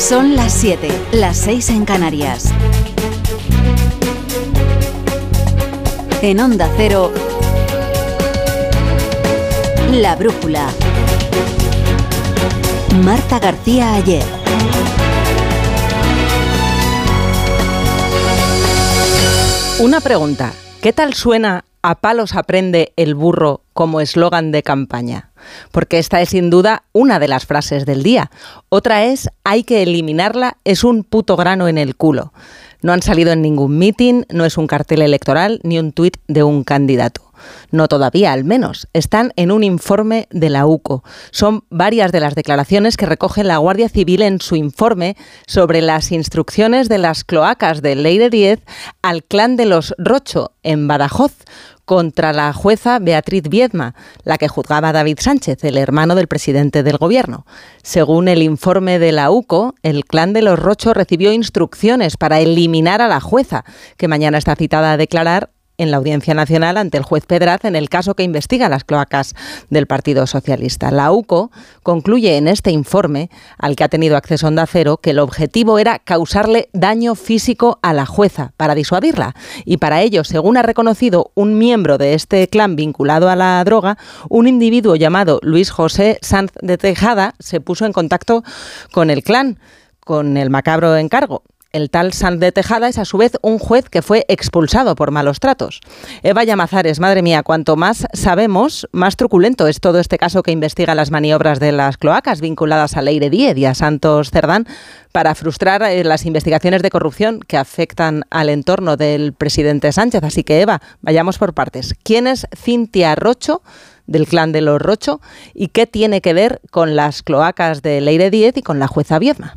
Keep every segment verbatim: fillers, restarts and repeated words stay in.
Son las siete, las seis en Canarias. En Onda Cero, La Brújula. Marta García Ayer. Una pregunta, ¿qué tal suena "a palos aprende el burro" como eslogan de campaña? Porque esta es sin duda una de las frases del día. Otra es "hay que eliminarla, es un puto grano en el culo". No han salido en ningún mitin, no es un cartel electoral ni un tuit de un candidato. No todavía, al menos. Están en un informe de la U C O. Son varias de las declaraciones que recoge la Guardia Civil en su informe sobre las instrucciones de las cloacas de Leire Díez al clan de los Rocho, en Badajoz, contra la jueza Beatriz Viedma, la que juzgaba a David Sánchez, el hermano del presidente del gobierno. Según el informe de la U C O, el clan de los Rocho recibió instrucciones para eliminar a la jueza, que mañana está citada a declarar en la Audiencia Nacional ante el juez Pedraz en el caso que investiga las cloacas del Partido Socialista. La U C O concluye en este informe, al que ha tenido acceso Onda Cero, que el objetivo era causarle daño físico a la jueza para disuadirla. Y para ello, según ha reconocido un miembro de este clan vinculado a la droga, un individuo llamado Luis José Sanz de Tejada se puso en contacto con el clan, con el macabro encargo. El tal Sanz de Tejada es a su vez un juez que fue expulsado por malos tratos. Eva Llamazares, madre mía, cuanto más sabemos, más truculento es todo este caso que investiga las maniobras de las cloacas vinculadas a Leire Díez y a Santos Cerdán para frustrar las investigaciones de corrupción que afectan al entorno del presidente Sánchez. Así que, Eva, vayamos por partes. ¿Quién es Cintia Rocho, del clan de los Rocho, y qué tiene que ver con las cloacas de Leire Díez y con la jueza Viedma?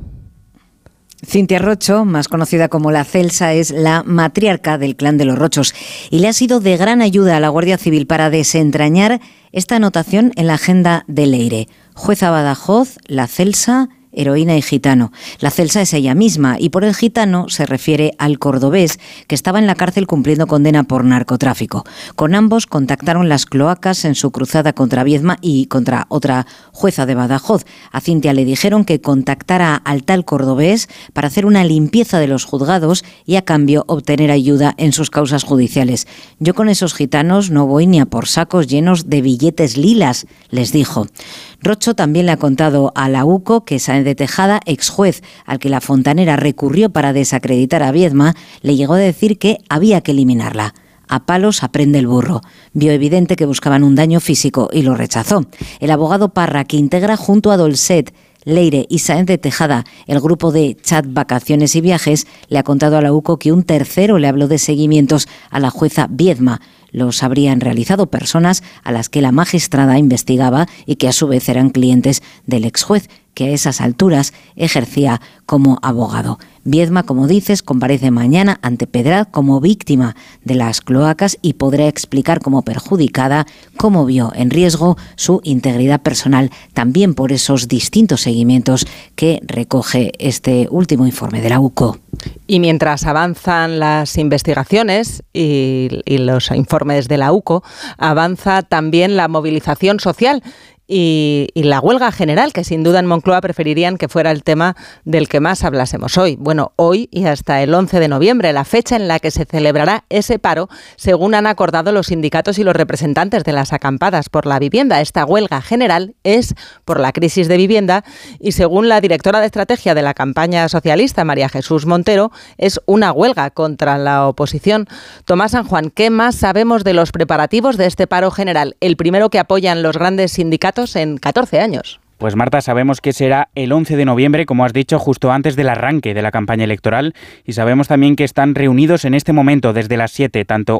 Cintia Rocho, más conocida como la Celsa, es la matriarca del clan de los Rochos y le ha sido de gran ayuda a la Guardia Civil para desentrañar esta anotación en la agenda de Leire. Jueza Badajoz, la Celsa, heroína y gitano. La Celsa es ella misma y por el gitano se refiere al cordobés que estaba en la cárcel cumpliendo condena por narcotráfico. Con ambos contactaron las cloacas en su cruzada contra Viedma y contra otra jueza de Badajoz. A Cintia le dijeron que contactara al tal cordobés para hacer una limpieza de los juzgados y a cambio obtener ayuda en sus causas judiciales. Yo con esos gitanos no voy ni a por sacos llenos de billetes lilas, les dijo. Rocho también le ha contado a la U C O que Sáenz de Tejada, ex juez al que la fontanera recurrió para desacreditar a Viedma, le llegó a decir que había que eliminarla. A palos aprende el burro. Vio evidente que buscaban un daño físico y lo rechazó. El abogado Parra, que integra junto a Dolcet, Leire y Sáenz de Tejada el grupo de chat Vacaciones y Viajes, le ha contado a la U C O que un tercero le habló de seguimientos a la jueza Viedma. Los habrían realizado personas a las que la magistrada investigaba y que a su vez eran clientes del ex juez, que a esas alturas ejercía como abogado. Viedma, como dices, comparece mañana ante Pedraz como víctima de las cloacas y podrá explicar como perjudicada cómo vio en riesgo su integridad personal, también por esos distintos seguimientos que recoge este último informe de la U C O. Y mientras avanzan las investigaciones y, y los informes de la U C O, avanza también la movilización social y, y la huelga general, que sin duda en Moncloa preferirían que fuera el tema del que más hablásemos hoy. Bueno, hoy y hasta el once de noviembre, la fecha en la que se celebrará ese paro, según han acordado los sindicatos y los representantes de las acampadas por la vivienda. Esta huelga general es por la crisis de vivienda y, según la directora de estrategia de la campaña socialista, María Jesús Montero, es una huelga contra la oposición. Tomás San Juan, ¿qué más sabemos de los preparativos de este paro general? El primero que apoyan los grandes sindicatos en catorce años. Pues Marta, sabemos que será el once de noviembre, como has dicho, justo antes del arranque de la campaña electoral, y sabemos también que están reunidos en este momento desde las siete, tanto